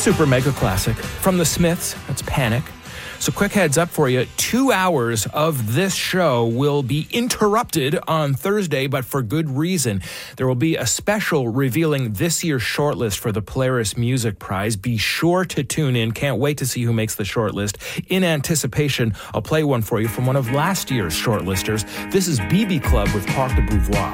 super mega classic from the Smiths. That's Panic. So quick heads up for you, 2 hours of this show will be interrupted on Thursday, but for good reason. There will be a special revealing this year's shortlist for the Polaris Music Prize. Be sure to tune in. Can't wait to see who makes the shortlist. In anticipation, I'll play one for you from one of last year's shortlisters. This is BB Club with Parc de Beauvoir.